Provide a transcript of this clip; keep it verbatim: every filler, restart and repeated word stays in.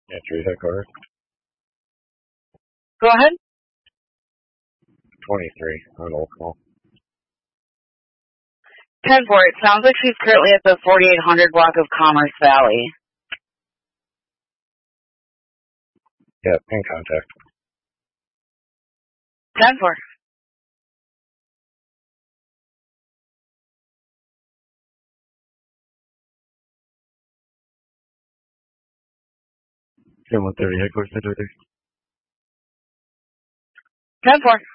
Yeah, three headquarters. Go ahead. twenty-three on Old Call. ten four, it sounds like she's currently at the forty-eight hundred block of Commerce Valley. Yeah, in contact. ten four. ten one thirty headquarters, ten thirty. ten four.